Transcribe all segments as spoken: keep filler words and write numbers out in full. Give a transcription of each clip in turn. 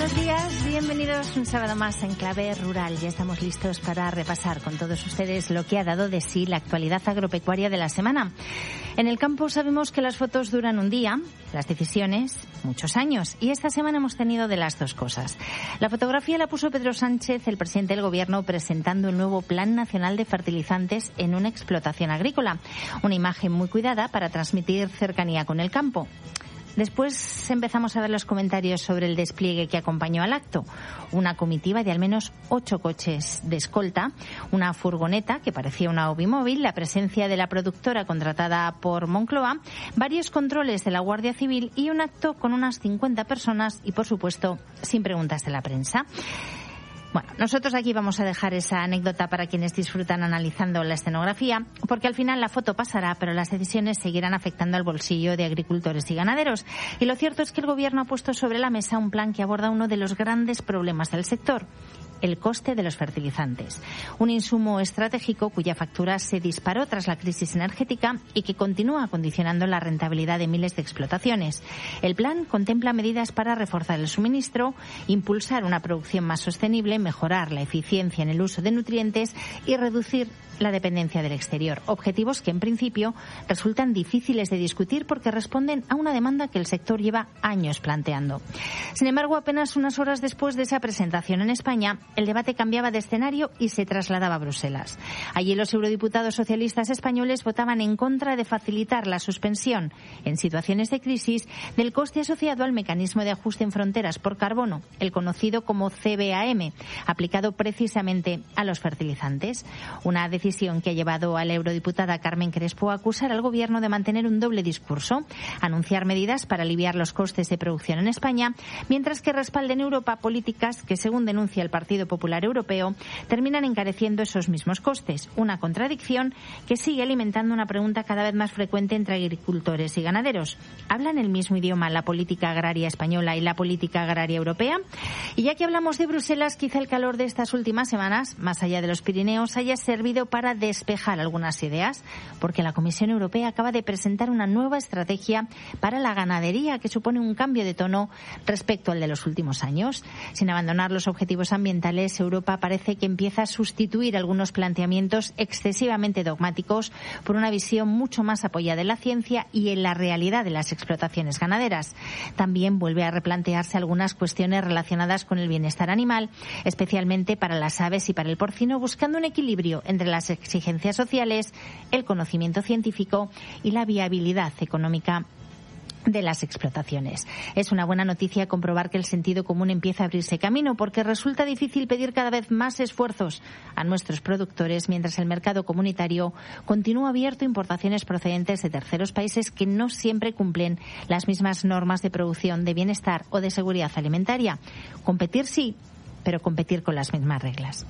Buenos días, bienvenidos un sábado más en Clave Rural. Ya estamos listos para repasar con todos ustedes lo que ha dado de sí la actualidad agropecuaria de la semana. En el campo sabemos que las fotos duran un día, las decisiones muchos años, y esta semana hemos tenido de las dos cosas. La fotografía la puso Pedro Sánchez, el presidente del Gobierno, presentando el nuevo Plan Nacional de Fertilizantes en una explotación agrícola. Una imagen muy cuidada para transmitir cercanía con el campo. Después empezamos a ver los comentarios sobre el despliegue que acompañó al acto. Una comitiva de al menos ocho coches de escolta, una furgoneta que parecía una obimóvil, la presencia de la productora contratada por Moncloa, varios controles de la Guardia Civil y un acto con unas cincuenta personas y, por supuesto, sin preguntas de la prensa. Bueno, nosotros aquí vamos a dejar esa anécdota para quienes disfrutan analizando la escenografía, porque al final la foto pasará, pero las decisiones seguirán afectando al bolsillo de agricultores y ganaderos. Y lo cierto es que el Gobierno ha puesto sobre la mesa un plan que aborda uno de los grandes problemas del sector: el coste de los fertilizantes. Un insumo estratégico cuya factura se disparó tras la crisis energética y que continúa condicionando la rentabilidad de miles de explotaciones. El plan contempla medidas para reforzar el suministro, impulsar una producción más sostenible, mejorar la eficiencia en el uso de nutrientes y reducir la dependencia del exterior. Objetivos que en principio resultan difíciles de discutir porque responden a una demanda que el sector lleva años planteando. Sin embargo, apenas unas horas después de esa presentación en España, el debate cambiaba de escenario y se trasladaba a Bruselas. Allí los eurodiputados socialistas españoles votaban en contra de facilitar la suspensión en situaciones de crisis del coste asociado al mecanismo de ajuste en fronteras por carbono, el conocido como C B A M, aplicado precisamente a los fertilizantes. Una decisión que ha llevado a la eurodiputada Carmen Crespo a acusar al Gobierno de mantener un doble discurso, anunciar medidas para aliviar los costes de producción en España, mientras que respalda en Europa políticas que, según denuncia el Partido Popular Europeo, terminan encareciendo esos mismos costes. Una contradicción que sigue alimentando una pregunta cada vez más frecuente entre agricultores y ganaderos. ¿Hablan el mismo idioma la política agraria española y la política agraria europea? Y ya que hablamos de Bruselas, quizá el calor de estas últimas semanas, más allá de los Pirineos, haya servido para despejar algunas ideas, porque la Comisión Europea acaba de presentar una nueva estrategia para la ganadería que supone un cambio de tono respecto al de los últimos años. Sin abandonar los objetivos ambientales, Europa parece que empieza a sustituir algunos planteamientos excesivamente dogmáticos por una visión mucho más apoyada en la ciencia y en la realidad de las explotaciones ganaderas. También vuelve a replantearse algunas cuestiones relacionadas con el bienestar animal, especialmente para las aves y para el porcino, buscando un equilibrio entre las exigencias sociales, el conocimiento científico y la viabilidad económica de las explotaciones. Es una buena noticia comprobar que el sentido común empieza a abrirse camino, porque resulta difícil pedir cada vez más esfuerzos a nuestros productores mientras el mercado comunitario continúa abierto a importaciones procedentes de terceros países que no siempre cumplen las mismas normas de producción, de bienestar o de seguridad alimentaria. Competir sí, pero competir con las mismas reglas.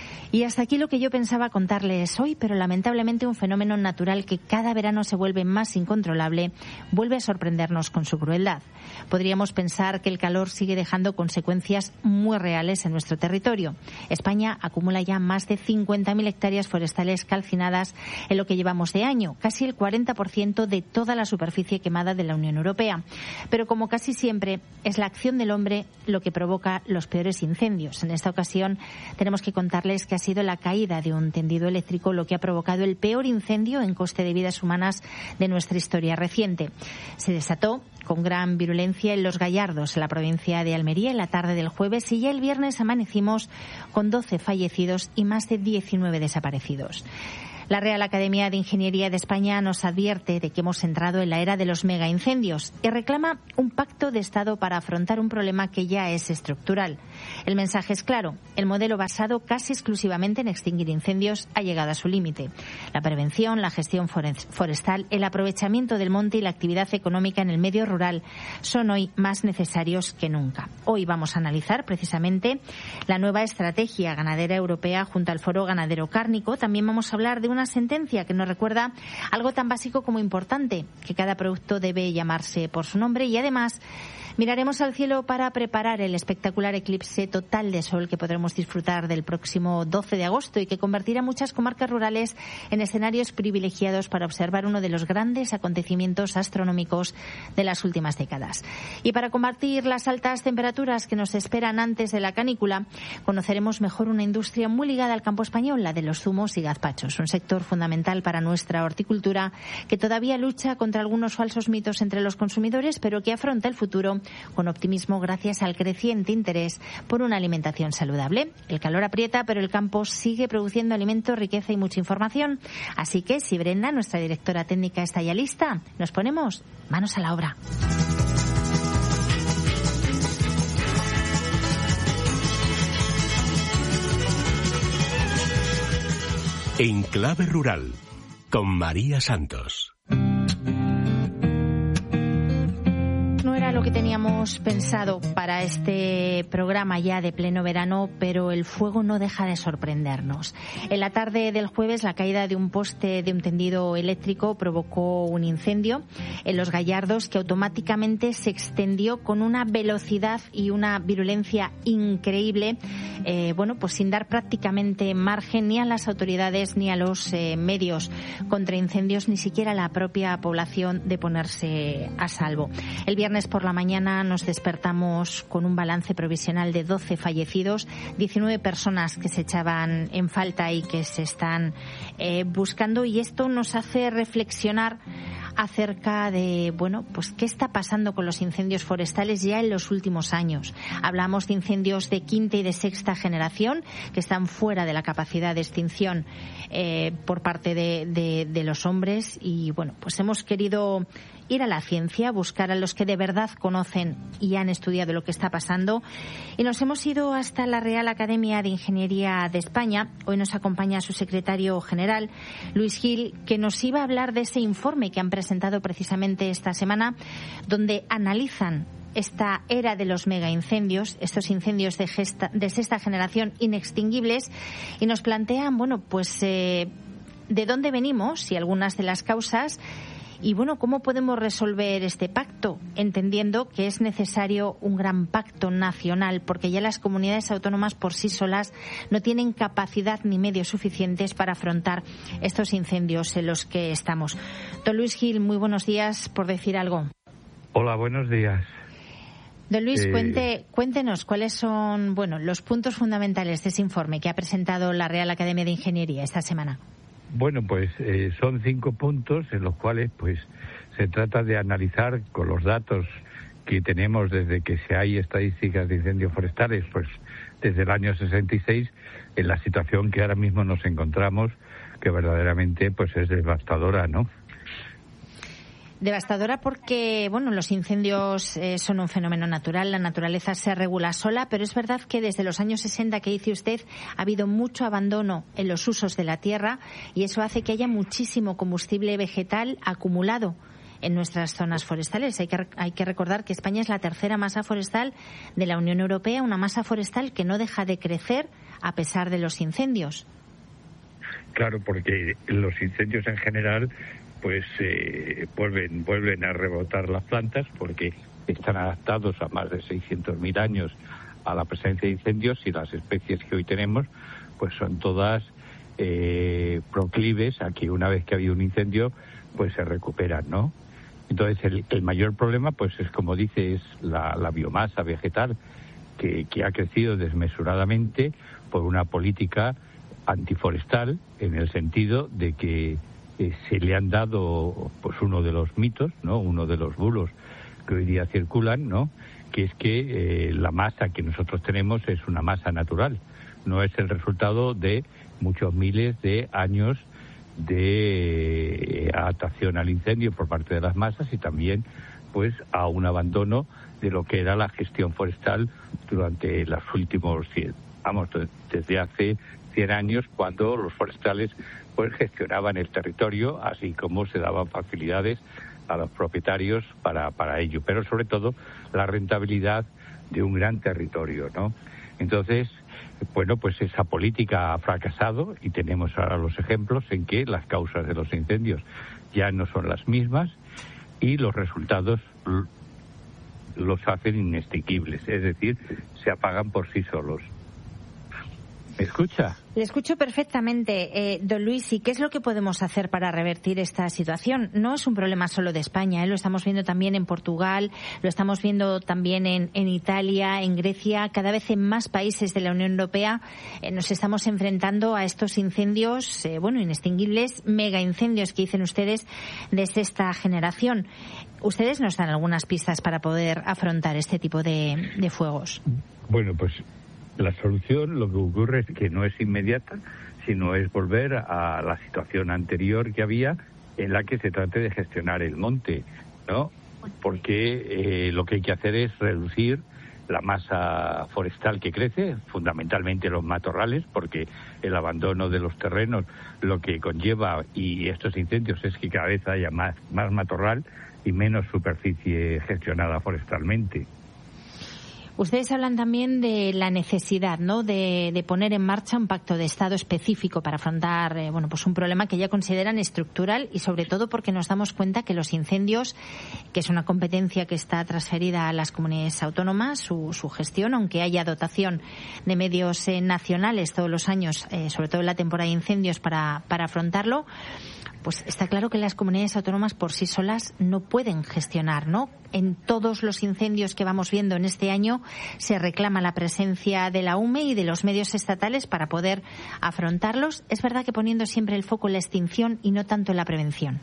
Y hasta aquí lo que yo pensaba contarles hoy, pero lamentablemente un fenómeno natural que cada verano se vuelve más incontrolable vuelve a sorprendernos con su crueldad. Podríamos pensar que el calor sigue dejando consecuencias muy reales en nuestro territorio. España acumula ya más de cincuenta mil hectáreas forestales calcinadas en lo que llevamos de año, casi el cuarenta por ciento de toda la superficie quemada de la Unión Europea. Pero como casi siempre, es la acción del hombre lo que provoca los peores incendios. En esta ocasión tenemos que contarles que ha sido la caída de un tendido eléctrico lo que ha provocado el peor incendio en coste de vidas humanas de nuestra historia reciente. Se desató con gran virulencia en Los Gallardos, en la provincia de Almería, en la tarde del jueves, y ya el viernes amanecimos con doce fallecidos y más de diecinueve desaparecidos. La Real Academia de Ingeniería de España nos advierte de que hemos entrado en la era de los megaincendios y reclama un pacto de Estado para afrontar un problema que ya es estructural. El mensaje es claro: el modelo basado casi exclusivamente en extinguir incendios ha llegado a su límite. La prevención, la gestión forestal, el aprovechamiento del monte y la actividad económica en el medio rural son hoy más necesarios que nunca. Hoy vamos a analizar precisamente la nueva estrategia ganadera europea junto al Foro Ganadero Cárnico. También vamos a hablar de una sentencia que nos recuerda algo tan básico como importante, que cada producto debe llamarse por su nombre, y además Miraremos al cielo para preparar el espectacular eclipse total de sol que podremos disfrutar del próximo doce de agosto y que convertirá muchas comarcas rurales en escenarios privilegiados para observar uno de los grandes acontecimientos astronómicos de las últimas décadas. Y para combatir las altas temperaturas que nos esperan antes de la canícula, conoceremos mejor una industria muy ligada al campo español, la de los zumos y gazpachos, un sector fundamental para nuestra horticultura que todavía lucha contra algunos falsos mitos entre los consumidores, pero que afronta el futuro con optimismo gracias al creciente interés por una alimentación saludable. El calor aprieta, pero el campo sigue produciendo alimentos, riqueza y mucha información. Así que, si Brenda, nuestra directora técnica, está ya lista, nos ponemos manos a la obra. En Clave Rural, con María Santos. No era lo que teníamos pensado para este programa ya de pleno verano, pero el fuego no deja de sorprendernos. En la tarde del jueves, la caída de un poste de un tendido eléctrico provocó un incendio en Los Gallardos que automáticamente se extendió con una velocidad y una virulencia increíble, eh, bueno, pues sin dar prácticamente margen ni a las autoridades ni a los eh, medios contra incendios, ni siquiera a la propia población de ponerse a salvo. El viernes por la mañana nos despertamos con un balance provisional de doce fallecidos, diecinueve personas que se echaban en falta y que se están eh, buscando, y esto nos hace reflexionar acerca de, bueno, pues qué está pasando con los incendios forestales ya en los últimos años. Hablamos de incendios de quinta y de sexta generación que están fuera de la capacidad de extinción eh, por parte de, de, de los hombres, y bueno, pues hemos querido ir a la ciencia, buscar a los que de verdad conocen y han estudiado lo que está pasando, y nos hemos ido hasta la Real Academia de Ingeniería de España. Hoy nos acompaña su secretario general, Luis Gil, que nos iba a hablar de ese informe que han presentado precisamente esta semana, donde analizan esta era de los megaincendios, estos incendios de, gesta, de sexta generación inextinguibles, y nos plantean, bueno, pues eh, de dónde venimos y algunas de las causas. Y bueno, ¿cómo podemos resolver este pacto? Entendiendo que es necesario un gran pacto nacional, porque ya las comunidades autónomas por sí solas no tienen capacidad ni medios suficientes para afrontar estos incendios en los que estamos. Don Luis Gil, muy buenos días, por decir algo. Hola, buenos días. Don Luis, eh... cuente, cuéntenos cuáles son, bueno, los puntos fundamentales de ese informe que ha presentado la Real Academia de Ingeniería esta semana. Bueno, pues eh, son cinco puntos en los cuales pues se trata de analizar con los datos que tenemos desde que se hay estadísticas de incendios forestales, pues desde el año sesenta y seis, en la situación que ahora mismo nos encontramos, que verdaderamente pues es devastadora, ¿no? Devastadora porque, bueno, los incendios eh, son un fenómeno natural, la naturaleza se regula sola, pero es verdad que desde los años sesenta que dice usted ha habido mucho abandono en los usos de la tierra, y eso hace que haya muchísimo combustible vegetal acumulado en nuestras zonas forestales. Hay que, hay que recordar que España es la tercera masa forestal de la Unión Europea, una masa forestal que no deja de crecer a pesar de los incendios. Claro, porque los incendios en general pues eh, vuelven vuelven a rebotar las plantas porque están adaptados a más de seiscientos mil años a la presencia de incendios, y las especies que hoy tenemos pues son todas eh, proclives a que una vez que ha habido un incendio pues se recuperan, ¿no? Entonces el, el mayor problema pues es, como dice, es la, la biomasa vegetal que, que ha crecido desmesuradamente por una política antiforestal, en el sentido de que Eh, se le han dado pues uno de los mitos, ¿no? Uno de los bulos que hoy día circulan, ¿no? Que es que eh, la masa que nosotros tenemos es una masa natural, no es el resultado de muchos miles de años de adaptación al incendio por parte de las masas, y también pues a un abandono de lo que era la gestión forestal durante los últimos cien, vamos, desde hace cien años, cuando los forestales pues gestionaban el territorio, así como se daban facilidades a los propietarios para, para ello, pero sobre todo la rentabilidad de un gran territorio, ¿no? Entonces, bueno, pues esa política ha fracasado, y tenemos ahora los ejemplos en que las causas de los incendios ya no son las mismas, y los resultados los hacen inextinguibles, es decir, se apagan por sí solos. ¿Me escucha? Le escucho perfectamente. Eh, don Luis, ¿y qué es lo que podemos hacer para revertir esta situación? No es un problema solo de España, ¿eh? Lo estamos viendo también en Portugal, lo estamos viendo también en, en Italia, en Grecia, cada vez en más países de la Unión Europea eh, nos estamos enfrentando a estos incendios, eh, bueno, inextinguibles, mega incendios que dicen ustedes de sexta generación. ¿Ustedes nos dan algunas pistas para poder afrontar este tipo de, de fuegos? Bueno, pues la solución, lo que ocurre es que no es inmediata, sino es volver a la situación anterior que había, en la que se trate de gestionar el monte, ¿no? Porque eh, lo que hay que hacer es reducir la masa forestal que crece, fundamentalmente los matorrales, porque el abandono de los terrenos lo que conlleva, y estos incendios, es que cada vez haya más, más matorral y menos superficie gestionada forestalmente. Ustedes hablan también de la necesidad, ¿no?, de, de poner en marcha un pacto de Estado específico para afrontar, eh, bueno, pues un problema que ya consideran estructural, y sobre todo porque nos damos cuenta que los incendios, que es una competencia que está transferida a las comunidades autónomas, su, su gestión, aunque haya dotación de medios eh, nacionales todos los años, eh, sobre todo en la temporada de incendios, para, para afrontarlo, pues está claro que las comunidades autónomas por sí solas no pueden gestionar, ¿no? En todos los incendios que vamos viendo en este año se reclama la presencia de la U M E y de los medios estatales para poder afrontarlos. Es verdad que poniendo siempre el foco en la extinción y no tanto en la prevención.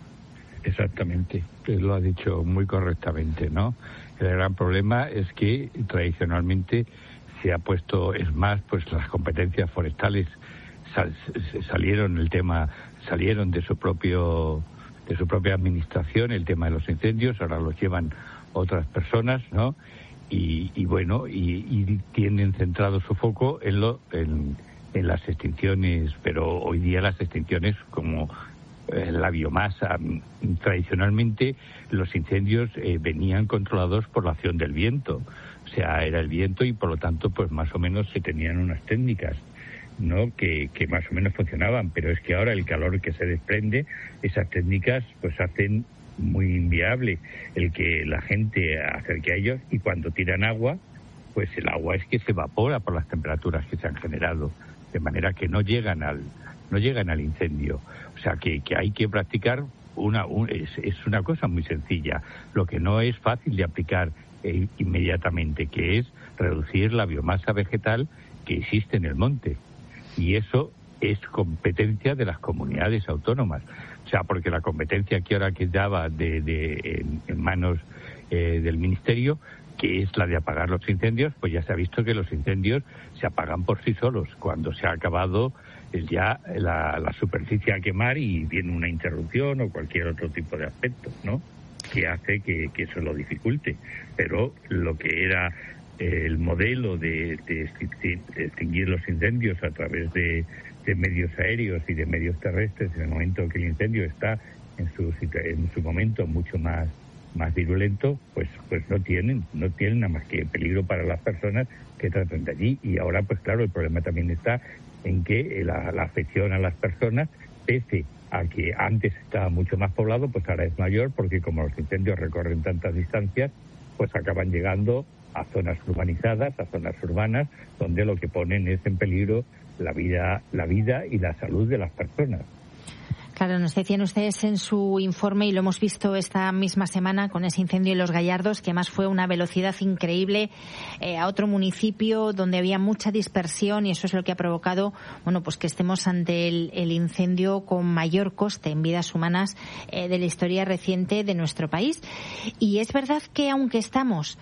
Exactamente, lo ha dicho muy correctamente, ¿no? El gran problema es que tradicionalmente se ha puesto, es más, pues las competencias forestales sal, salieron el tema salieron de su propio de su propia administración, el tema de los incendios, ahora los llevan otras personas, ¿no? Y, y bueno, y, y tienen centrado su foco en lo en, en las extinciones, pero hoy día las extinciones como eh, la biomasa, tradicionalmente los incendios eh, venían controlados por la acción del viento, o sea, era el viento y por lo tanto pues más o menos se tenían unas técnicas, ¿no?, que, que más o menos funcionaban, pero es que ahora el calor que se desprende, esas técnicas pues hacen muy inviable el que la gente acerque a ellos, y cuando tiran agua, pues el agua es que se evapora por las temperaturas que se han generado, de manera que no llegan al no llegan al incendio. O sea que, que hay que practicar una un, es, es una cosa muy sencilla, lo que no es fácil de aplicar eh, inmediatamente, que es reducir la biomasa vegetal que existe en el monte. Y eso es competencia de las comunidades autónomas. O sea, porque la competencia que ahora quedaba de, de, en, en manos eh, del Ministerio, que es la de apagar los incendios, pues ya se ha visto que los incendios se apagan por sí solos cuando se ha acabado el, ya la, la superficie a quemar y viene una interrupción o cualquier otro tipo de aspecto, ¿no?, que hace que, que eso lo dificulte. Pero lo que era el modelo de, de extinguir los incendios a través de, de medios aéreos y de medios terrestres, en el momento que el incendio está en su en su momento mucho más más virulento, pues pues no tienen no tienen nada más que peligro para las personas que tratan de allí. Y ahora pues claro, el problema también está en que la, la afección a las personas, pese a que antes estaba mucho más poblado, pues ahora es mayor, porque como los incendios recorren tantas distancias, pues acaban llegando a zonas urbanizadas, a zonas urbanas, donde lo que ponen es en peligro la vida, la vida y la salud de las personas. Claro, nos decían ustedes en su informe, y lo hemos visto esta misma semana con ese incendio en Los Gallardos, que además fue una velocidad increíble eh, a otro municipio donde había mucha dispersión, y eso es lo que ha provocado, bueno, pues que estemos ante el, el incendio con mayor coste en vidas humanas eh, de la historia reciente de nuestro país. Y es verdad que aunque estamos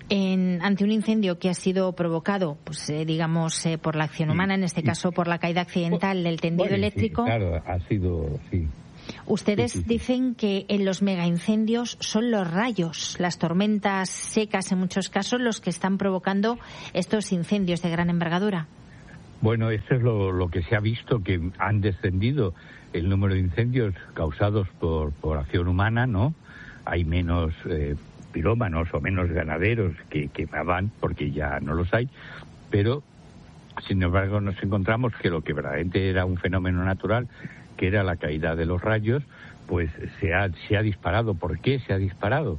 En, ante un incendio que ha sido provocado, pues eh, digamos, eh, por la acción humana, en este caso por la caída accidental del tendido bueno, eléctrico. Sí, claro, ha sido, sí. Ustedes sí, sí, sí. dicen que en los megaincendios son los rayos, las tormentas secas en muchos casos, los que están provocando estos incendios de gran envergadura. Bueno, eso es lo, lo que se ha visto, que han descendido el número de incendios causados por, por acción humana, ¿no? Hay menos eh, pirómanos o menos ganaderos que quemaban, porque ya no los hay, pero sin embargo nos encontramos que lo que verdaderamente era un fenómeno natural, que era la caída de los rayos, pues se ha, se ha disparado. ¿Por qué se ha disparado?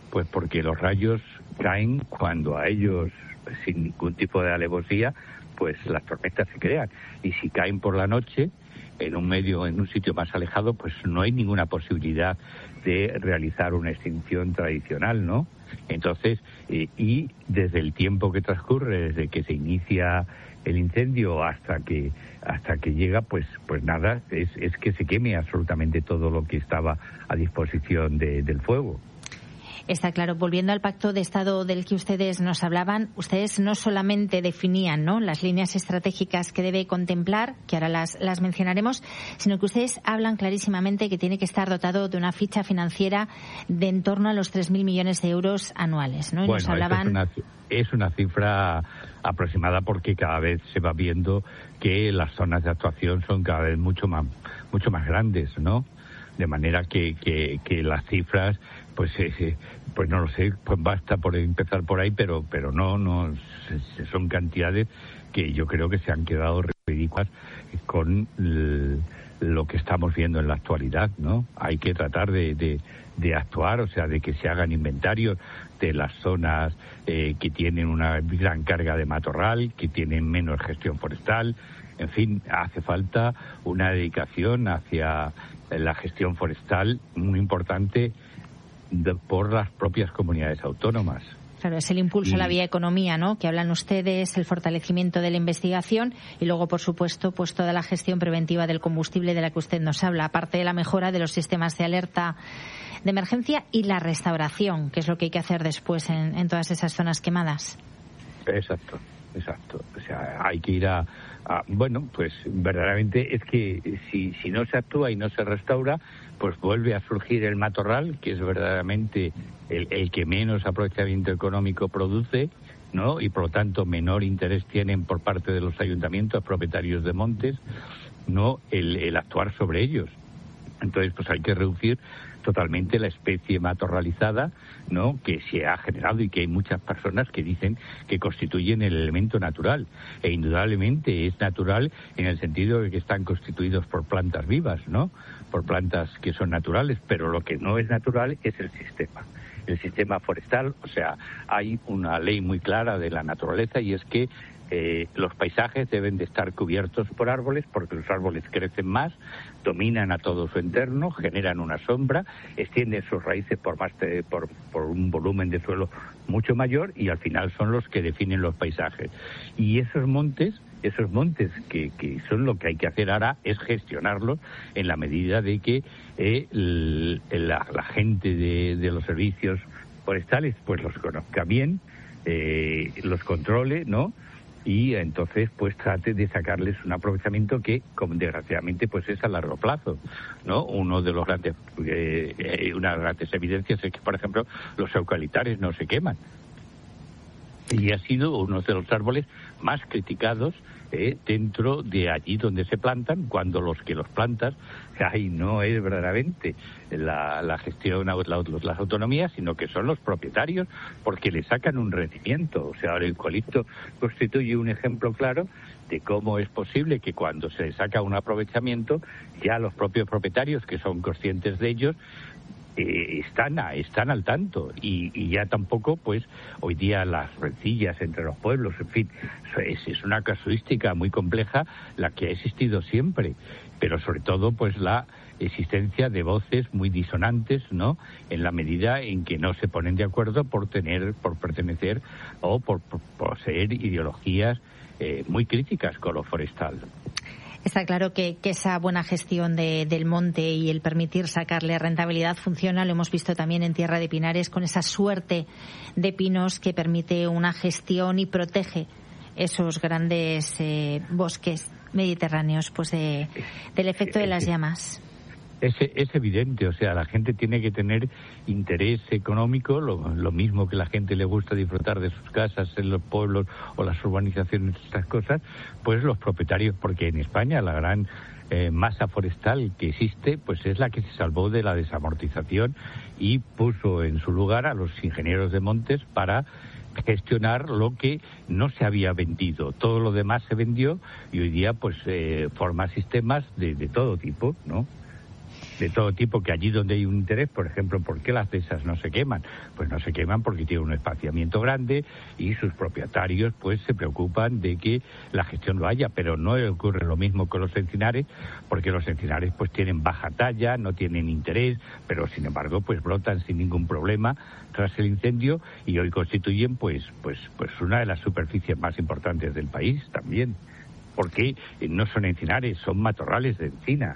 Pues porque los rayos caen cuando a ellos, sin ningún tipo de alevosía, pues las tormentas se crean. Y si caen por la noche, en un medio, en un sitio más alejado, pues no hay ninguna posibilidad de realizar una extinción tradicional, ¿no? Entonces, eh, y desde el tiempo que transcurre, desde que se inicia el incendio hasta que hasta que llega, pues pues nada, es, es que se queme absolutamente todo lo que estaba a disposición de, del fuego. Está claro. Volviendo al Pacto de Estado del que ustedes nos hablaban, ustedes no solamente definían, ¿no?, las líneas estratégicas que debe contemplar, que ahora las, las mencionaremos, sino que ustedes hablan clarísimamente que tiene que estar dotado de una ficha financiera de en torno a los tres mil millones de euros anuales, ¿no? Y bueno, nos hablaban... es, una, es una cifra aproximada porque cada vez se va viendo que las zonas de actuación son cada vez mucho más, mucho más grandes, ¿no? De manera que, que, que las cifras, pues eh, pues no lo sé, pues basta por empezar por ahí, pero pero no no son cantidades que yo creo que se han quedado ridículas con el, lo que estamos viendo en la actualidad, ¿no? Hay que tratar de, de, de actuar, o sea, de que se hagan inventarios de las zonas eh, que tienen una gran carga de matorral, que tienen menos gestión forestal. En fin, hace falta una dedicación hacia la gestión forestal muy importante de, por las propias comunidades autónomas. Claro, es el impulso y... a la vía economía, ¿no?, que hablan ustedes, el fortalecimiento de la investigación y luego, por supuesto, pues toda la gestión preventiva del combustible de la que usted nos habla, aparte de la mejora de los sistemas de alerta de emergencia y la restauración, que es lo que hay que hacer después en, en todas esas zonas quemadas. Exacto, exacto. O sea, hay que ir a Ah, bueno, pues verdaderamente es que si, si no se actúa y no se restaura, pues vuelve a surgir el matorral, que es verdaderamente el, el que menos aprovechamiento económico produce, ¿no? Y por lo tanto menor interés tienen por parte de los ayuntamientos, propietarios de montes, ¿no?, el, el actuar sobre ellos. Entonces, pues hay que reducir totalmente la especie matorralizada, ¿no?, que se ha generado y que hay muchas personas que dicen que constituyen el elemento natural. E indudablemente es natural en el sentido de que están constituidos por plantas vivas, ¿no?, por plantas que son naturales, pero lo que no es natural es el sistema. El sistema forestal, o sea, hay una ley muy clara de la naturaleza y es que Eh, los paisajes deben de estar cubiertos por árboles porque los árboles crecen más, dominan a todo su entorno, generan una sombra, extienden sus raíces por más de, por, por un volumen de suelo mucho mayor y al final son los que definen los paisajes. Y esos montes, esos montes que, que son lo que hay que hacer ahora es gestionarlos en la medida de que eh, el, la, la gente de, de los servicios forestales pues los conozca bien, eh, los controle, ¿no?, y entonces pues trate de sacarles un aprovechamiento que, como desgraciadamente, pues es a largo plazo, ¿no? Uno de los grandes, eh, una de las grandes evidencias es que, por ejemplo, los eucaliptares no se queman. Y ha sido uno de los árboles más criticados eh, dentro de allí donde se plantan, cuando los que los plantan, ahí no es verdaderamente la, la gestión, la, las autonomías, sino que son los propietarios, porque le sacan un rendimiento. O sea, el eucalipto constituye un ejemplo claro de cómo es posible que cuando se saca un aprovechamiento, ya los propios propietarios, que son conscientes de ellos, Eh, están a, están al tanto y, y ya tampoco pues hoy día las rencillas entre los pueblos, en fin, es, es una casuística muy compleja la que ha existido siempre, pero sobre todo pues la existencia de voces muy disonantes, ¿no?, en la medida en que no se ponen de acuerdo por tener, por pertenecer o por, por poseer ideologías eh, muy críticas con lo forestal. Está claro que, que esa buena gestión de, del monte y el permitir sacarle rentabilidad funciona. Lo hemos visto también en Tierra de Pinares con esa suerte de pinos que permite una gestión y protege esos grandes eh, bosques mediterráneos pues de, del efecto de las llamas. Es, es evidente, o sea, la gente tiene que tener interés económico, lo, lo mismo que la gente le gusta disfrutar de sus casas en los pueblos o las urbanizaciones, estas cosas, pues los propietarios, porque en España la gran eh, masa forestal que existe, pues es la que se salvó de la desamortización y puso en su lugar a los ingenieros de montes para gestionar lo que no se había vendido. Todo lo demás se vendió y hoy día pues eh, forma sistemas de, de todo tipo, ¿no? de todo tipo, que allí donde hay un interés, por ejemplo, ¿por qué las dehesas no se queman? Pues no se queman porque tienen un espaciamiento grande y sus propietarios pues se preocupan de que la gestión lo haya, pero no ocurre lo mismo con los encinares, porque los encinares pues tienen baja talla, no tienen interés, pero sin embargo pues brotan sin ningún problema tras el incendio y hoy constituyen pues pues pues una de las superficies más importantes del país también, porque no son encinares, son matorrales de encina.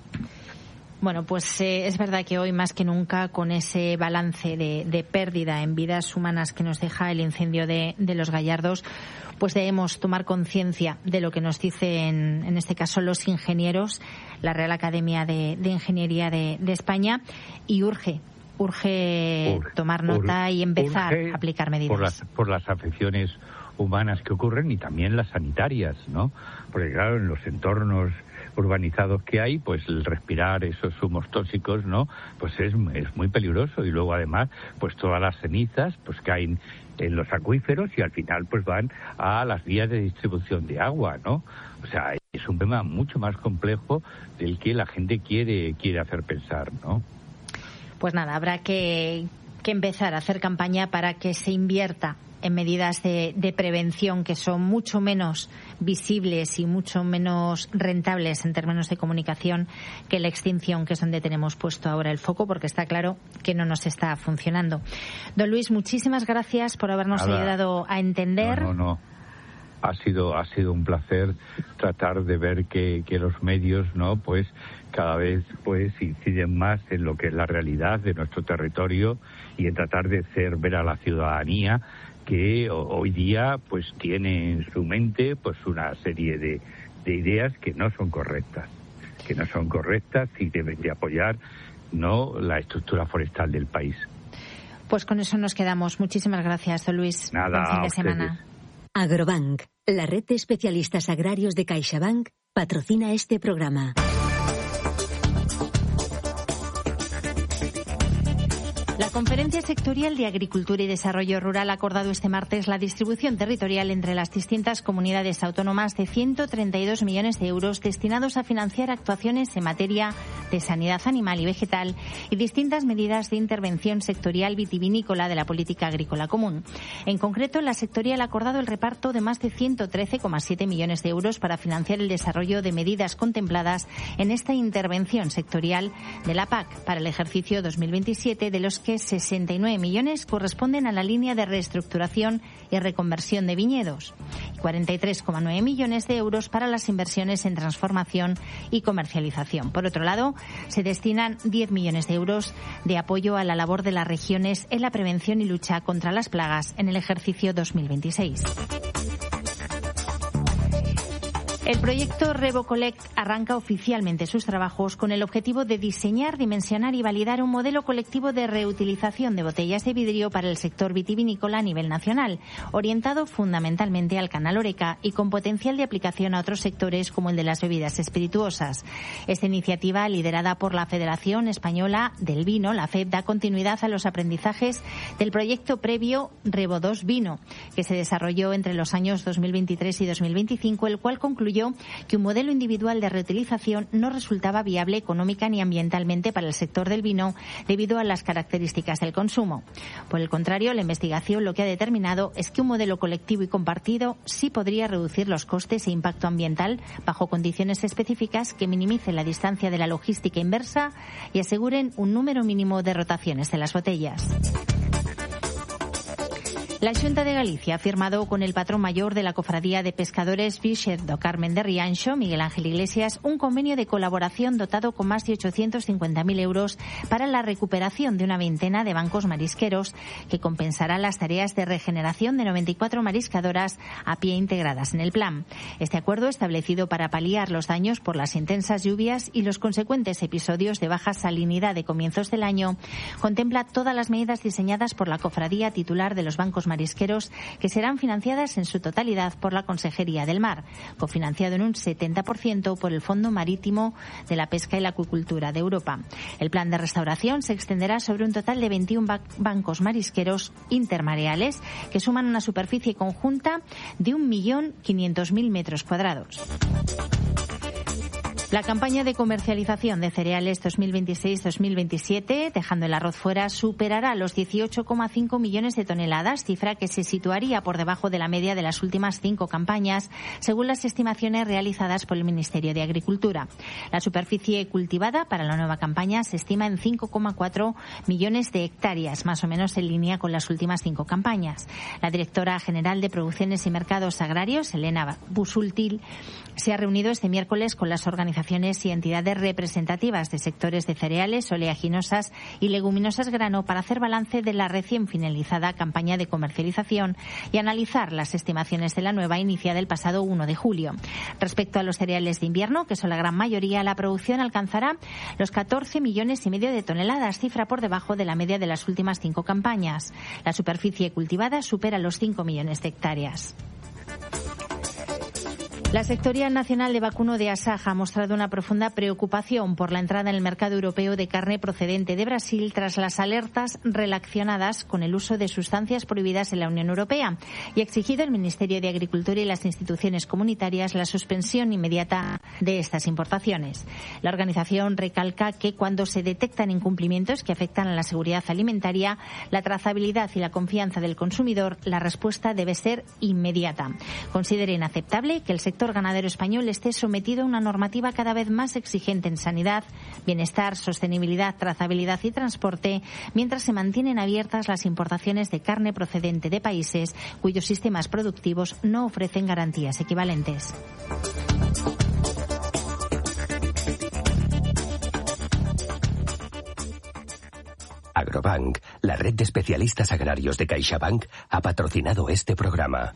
Bueno, pues eh, es verdad que hoy más que nunca, con ese balance de, de pérdida en vidas humanas que nos deja el incendio de, de Los Gallardos, pues debemos tomar conciencia de lo que nos dicen, en este caso, los ingenieros, la Real Academia de, de Ingeniería de, de España, y urge, urge, urge tomar nota urge, y empezar a aplicar medidas. Por las, por las afecciones humanas que ocurren y también las sanitarias, ¿no? Porque claro, en los entornos urbanizados que hay, pues el respirar esos humos tóxicos, ¿no? Pues es, es muy peligroso, y luego además pues todas las cenizas pues caen en los acuíferos y al final pues van a las vías de distribución de agua, ¿no? O sea, es un tema mucho más complejo del que la gente quiere quiere hacer pensar, ¿no? Pues nada, habrá que, que empezar a hacer campaña para que se invierta en medidas de, de prevención que son mucho menos visibles y mucho menos rentables en términos de comunicación que la extinción, que es donde tenemos puesto ahora el foco, porque está claro que no nos está funcionando. Don Luis, muchísimas gracias por habernos Nada. ayudado a entender. No, no, no. Ha sido, ha sido un placer tratar de ver que, que los medios, ¿no? Pues cada vez pues inciden más en lo que es la realidad de nuestro territorio y en tratar de hacer ver a la ciudadanía que hoy día pues tiene en su mente pues una serie de, de ideas que no son correctas, que no son correctas y deben de apoyar no la estructura forestal del país. Pues con eso nos quedamos. Muchísimas gracias, don Luis. Nada, buen fin de semana. Agrobank, la red de especialistas agrarios de CaixaBank, patrocina este programa. La Conferencia Sectorial de Agricultura y Desarrollo Rural ha acordado este martes la distribución territorial entre las distintas comunidades autónomas de ciento treinta y dos millones de euros destinados a financiar actuaciones en materia de sanidad animal y vegetal y distintas medidas de intervención sectorial vitivinícola de la política agrícola común. En concreto, la sectorial ha acordado el reparto de más de ciento trece coma siete millones de euros para financiar el desarrollo de medidas contempladas en esta intervención sectorial de la P A C para el ejercicio dos mil veintisiete, de los que sesenta y nueve millones corresponden a la línea de reestructuración y reconversión de viñedos y cuarenta y tres coma nueve millones de euros para las inversiones en transformación y comercialización. Por otro lado, se destinan diez millones de euros de apoyo a la labor de las regiones en la prevención y lucha contra las plagas en el ejercicio dos mil veintiséis. El proyecto RevoCollect arranca oficialmente sus trabajos con el objetivo de diseñar, dimensionar y validar un modelo colectivo de reutilización de botellas de vidrio para el sector vitivinícola a nivel nacional, orientado fundamentalmente al canal Horeca y con potencial de aplicación a otros sectores como el de las bebidas espirituosas. Esta iniciativa, liderada por la Federación Española del Vino, la F E B, da continuidad a los aprendizajes del proyecto previo Revo dos Vino, que se desarrolló entre los años dos mil veintitrés y dos mil veinticinco, el cual concluyó que un modelo individual de reutilización no resultaba viable económica ni ambientalmente para el sector del vino debido a las características del consumo. Por el contrario, la investigación lo que ha determinado es que un modelo colectivo y compartido sí podría reducir los costes e impacto ambiental bajo condiciones específicas que minimicen la distancia de la logística inversa y aseguren un número mínimo de rotaciones de las botellas. La Xunta de Galicia ha firmado con el patrón mayor de la Cofradía de Pescadores Virxen do Carmen de Rianxo, Miguel Ángel Iglesias, un convenio de colaboración dotado con más de ochocientos cincuenta mil euros para la recuperación de una veintena de bancos marisqueros, que compensará las tareas de regeneración de noventa y cuatro mariscadoras a pie integradas en el plan. Este acuerdo, establecido para paliar los daños por las intensas lluvias y los consecuentes episodios de baja salinidad de comienzos del año, contempla todas las medidas diseñadas por la cofradía titular de los bancos marisqueros, que serán financiadas en su totalidad por la Consejería del Mar, cofinanciado en un setenta por ciento por el Fondo Marítimo de la Pesca y la Acuicultura de Europa. El plan de restauración se extenderá sobre un total de veintiún ba- bancos marisqueros intermareales, que suman una superficie conjunta de un millón quinientos mil metros cuadrados. La campaña de comercialización de cereales dos mil veintiséis dos mil veintisiete, dejando el arroz fuera, superará los dieciocho coma cinco millones de toneladas, cifra que se situaría por debajo de la media de las últimas cinco campañas, según las estimaciones realizadas por el Ministerio de Agricultura. La superficie cultivada para la nueva campaña se estima en cinco coma cuatro millones de hectáreas, más o menos en línea con las últimas cinco campañas. La directora general de Producciones y Mercados Agrarios, Elena Busultil, se ha reunido este miércoles con las organizaciones y entidades representativas de sectores de cereales, oleaginosas y leguminosas grano para hacer balance de la recién finalizada campaña de comercialización y analizar las estimaciones de la nueva iniciada el pasado uno de julio. Respecto a los cereales de invierno, que son la gran mayoría, la producción alcanzará los catorce millones y medio de toneladas, cifra por debajo de la media de las últimas cinco campañas. La superficie cultivada supera los cinco millones de hectáreas. La Sectorial Nacional de Vacuno de Asaja ha mostrado una profunda preocupación por la entrada en el mercado europeo de carne procedente de Brasil tras las alertas relacionadas con el uso de sustancias prohibidas en la Unión Europea y ha exigido al Ministerio de Agricultura y las instituciones comunitarias la suspensión inmediata de estas importaciones. La organización recalca que cuando se detectan incumplimientos que afectan a la seguridad alimentaria, la trazabilidad y la confianza del consumidor, la respuesta debe ser inmediata. Considera inaceptable que el sector El sector ganadero español esté sometido a una normativa cada vez más exigente en sanidad, bienestar, sostenibilidad, trazabilidad y transporte, mientras se mantienen abiertas las importaciones de carne procedente de países cuyos sistemas productivos no ofrecen garantías equivalentes. Agrobank, la red de especialistas agrarios de CaixaBank, ha patrocinado este programa.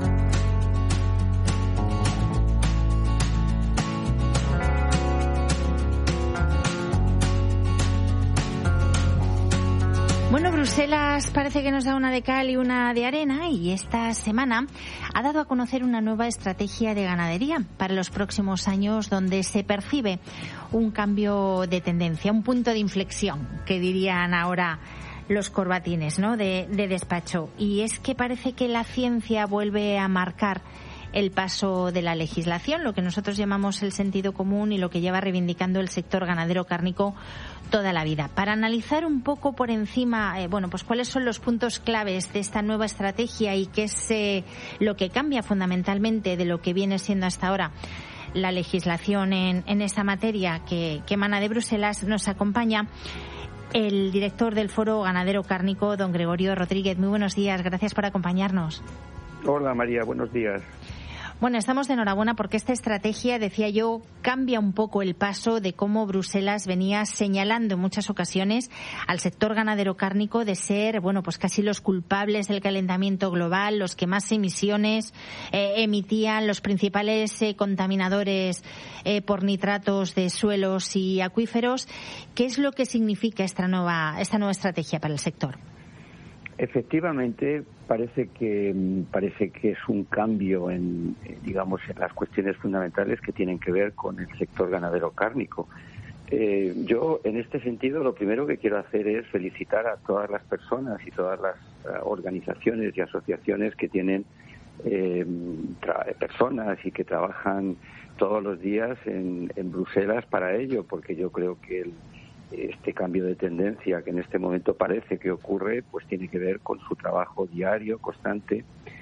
Bueno, Bruselas parece que nos da una de cal y una de arena y esta semana ha dado a conocer una nueva estrategia de ganadería para los próximos años donde se percibe un cambio de tendencia, un punto de inflexión, que dirían ahora los corbatines, ¿no?, de, de despacho. Y es que parece que la ciencia vuelve a marcar el paso de la legislación, lo que nosotros llamamos el sentido común y lo que lleva reivindicando el sector ganadero cárnico toda la vida. Para analizar un poco por encima, eh, bueno, pues cuáles son los puntos claves de esta nueva estrategia y qué es eh, lo que cambia fundamentalmente de lo que viene siendo hasta ahora la legislación en, en esta materia que, que emana de Bruselas, nos acompaña el director del Foro Ganadero Cárnico, don Gregorio Rodríguez. Muy buenos días, gracias por acompañarnos. Hola María, buenos días. Bueno, estamos de enhorabuena porque esta estrategia, decía yo, cambia un poco el paso de cómo Bruselas venía señalando en muchas ocasiones al sector ganadero cárnico de ser, bueno, pues casi los culpables del calentamiento global, los que más emisiones eh, emitían, los principales eh, contaminadores eh, por nitratos de suelos y acuíferos. ¿Qué es lo que significa esta nueva, esta nueva estrategia para el sector? Efectivamente, parece que parece que es un cambio en, digamos, en las cuestiones fundamentales que tienen que ver con el sector ganadero cárnico. Eh, yo, en este sentido, lo primero que quiero hacer es felicitar a todas las personas y todas las uh, organizaciones y asociaciones que tienen eh, tra- personas y que trabajan todos los días en, en Bruselas para ello, porque yo creo que el este cambio de tendencia que en este momento parece que ocurre, pues tiene que ver con su trabajo diario, constante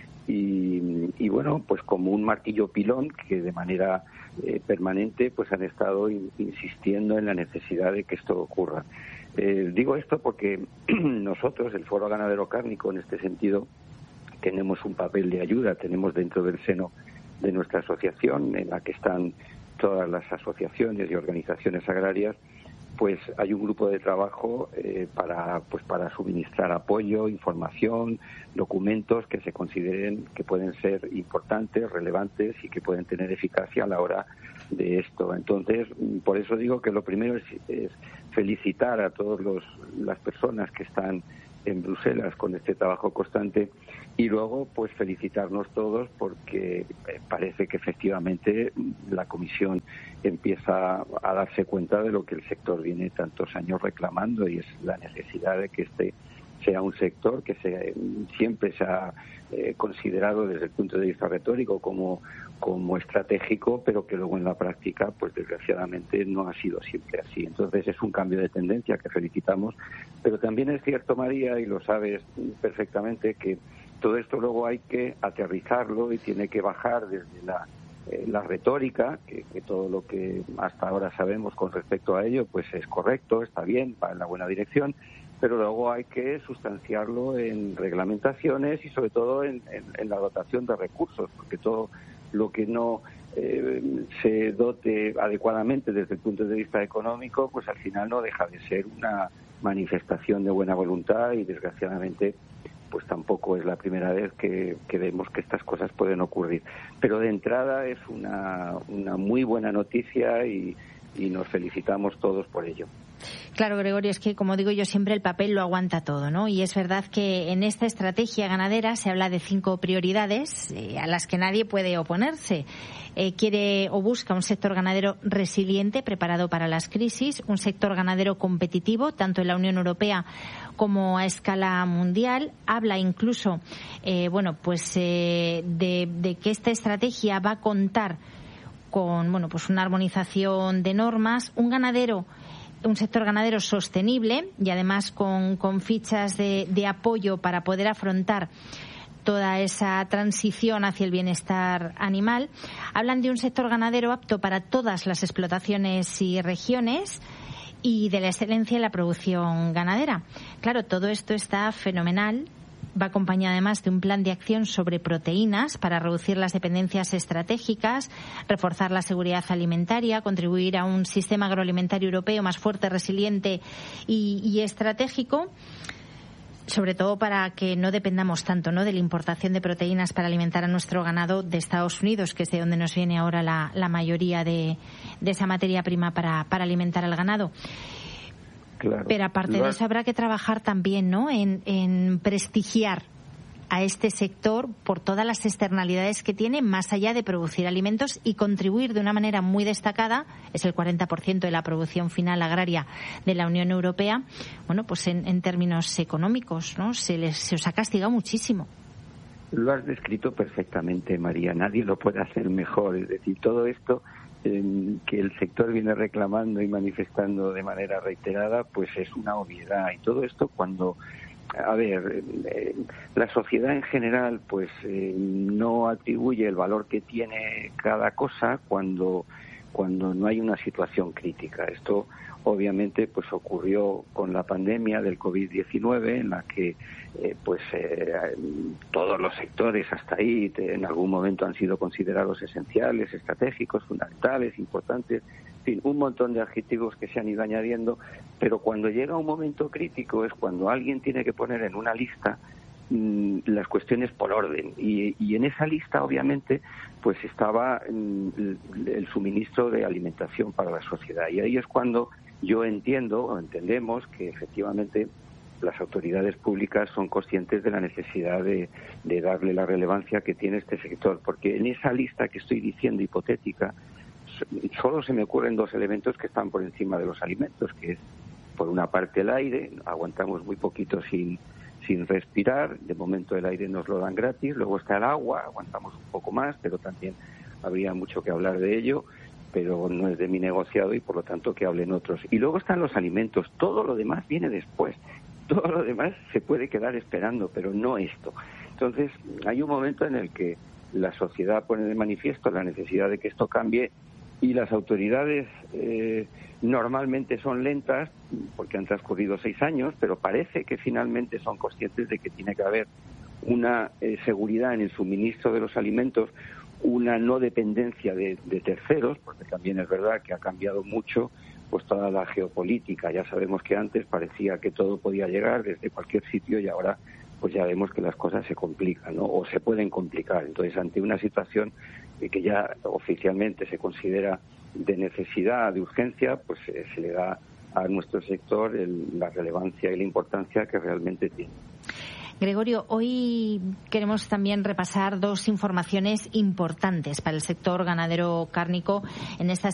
y, y bueno, pues como un martillo pilón que de manera eh, permanente pues han estado in, insistiendo en la necesidad de que esto ocurra. Eh, digo esto porque nosotros, el Foro Ganadero Cárnico, en este sentido, tenemos un papel de ayuda, tenemos dentro del seno de nuestra asociación, en la que están todas las asociaciones y organizaciones agrarias, pues hay un grupo de trabajo eh, para pues para suministrar apoyo, información, documentos que se consideren que pueden ser importantes, relevantes y que pueden tener eficacia a la hora de esto. Entonces, por eso digo que lo primero es, es felicitar a todas las personas que están en Bruselas con este trabajo constante y luego pues felicitarnos todos porque parece que efectivamente la Comisión empieza a darse cuenta de lo que el sector viene tantos años reclamando y es la necesidad de que este sea un sector que se, siempre se ha eh, considerado desde el punto de vista retórico como, como estratégico, pero que luego en la práctica, pues desgraciadamente no ha sido siempre así. Entonces es un cambio de tendencia que felicitamos, pero también es cierto, María, y lo sabes perfectamente, que todo esto luego hay que aterrizarlo y tiene que bajar desde la Eh, la retórica, que, que todo lo que hasta ahora sabemos con respecto a ello pues es correcto, está bien, va en la buena dirección, pero luego hay que sustanciarlo en reglamentaciones y sobre todo en, en, en la dotación de recursos, porque todo lo que no eh, se dote adecuadamente desde el punto de vista económico, pues al final no deja de ser una manifestación de buena voluntad y desgraciadamente pues tampoco es la primera vez que, que vemos que estas cosas pueden ocurrir. Pero de entrada es una, una muy buena noticia y, y nos felicitamos todos por ello. Claro, Gregorio, es que, como digo yo siempre, el papel lo aguanta todo, ¿no? Y es verdad que en esta estrategia ganadera se habla de cinco prioridades eh, a las que nadie puede oponerse. Eh, quiere o busca un sector ganadero resiliente, preparado para las crisis, un sector ganadero competitivo, tanto en la Unión Europea como a escala mundial. Habla incluso, eh, bueno, pues eh, de, de que esta estrategia va a contar con, bueno, pues una armonización de normas, un ganadero un sector ganadero sostenible y además con, con fichas de, de apoyo para poder afrontar toda esa transición hacia el bienestar animal. Hablan de un sector ganadero apto para todas las explotaciones y regiones y de la excelencia en la producción ganadera. Claro, todo esto está fenomenal. Va acompañado además de un plan de acción sobre proteínas para reducir las dependencias estratégicas, reforzar la seguridad alimentaria, contribuir a un sistema agroalimentario europeo más fuerte, resiliente y, y estratégico, sobre todo para que no dependamos tanto, ¿no?, de la importación de proteínas para alimentar a nuestro ganado de Estados Unidos, que es de donde nos viene ahora la, la mayoría de, de esa materia prima para, para alimentar al ganado. Claro. Pero aparte de eso habrá que trabajar también, ¿no?, en, en prestigiar a este sector por todas las externalidades que tiene, más allá de producir alimentos y contribuir de una manera muy destacada, es el cuarenta por ciento de la producción final agraria de la Unión Europea, bueno, pues en, en términos económicos, ¿no?, se les se os ha castigado muchísimo. Lo has descrito perfectamente, María, nadie lo puede hacer mejor, es decir, todo esto que el sector viene reclamando y manifestando de manera reiterada, pues es una obviedad. Y todo esto cuando, a ver, eh, la sociedad en general pues eh, no atribuye el valor que tiene cada cosa cuando, cuando no hay una situación crítica. Esto obviamente pues ocurrió con la pandemia del covid diecinueve, en la que eh, pues eh, todos los sectores hasta ahí te, en algún momento han sido considerados esenciales, estratégicos, fundamentales, importantes, en fin, un montón de adjetivos que se han ido añadiendo, pero cuando llega un momento crítico es cuando alguien tiene que poner en una lista mmm, las cuestiones por orden, y, y en esa lista obviamente pues estaba mmm, el suministro de alimentación para la sociedad, y ahí es cuando yo entiendo o entendemos que efectivamente las autoridades públicas son conscientes de la necesidad de, de darle la relevancia que tiene este sector, porque en esa lista que estoy diciendo hipotética solo se me ocurren dos elementos que están por encima de los alimentos, que es por una parte el aire, aguantamos muy poquito sin, sin respirar, de momento el aire nos lo dan gratis, luego está el agua, aguantamos un poco más, pero también habría mucho que hablar de ello, pero no es de mi negociado y por lo tanto que hablen otros. Y luego están los alimentos, todo lo demás viene después, todo lo demás se puede quedar esperando, pero no esto. Entonces hay un momento en el que la sociedad pone de manifiesto la necesidad de que esto cambie y las autoridades eh, normalmente son lentas porque han transcurrido seis años, pero parece que finalmente son conscientes de que tiene que haber una eh, seguridad en el suministro de los alimentos, una no dependencia de, de terceros, porque también es verdad que ha cambiado mucho pues toda la geopolítica. Ya sabemos que antes parecía que todo podía llegar desde cualquier sitio y ahora pues ya vemos que las cosas se complican, ¿no?, o se pueden complicar. Entonces, ante una situación que ya oficialmente se considera de necesidad, de urgencia, pues eh, se le da a nuestro sector el, la relevancia y la importancia que realmente tiene. Gregorio, hoy queremos también repasar dos informaciones importantes para el sector ganadero cárnico en esta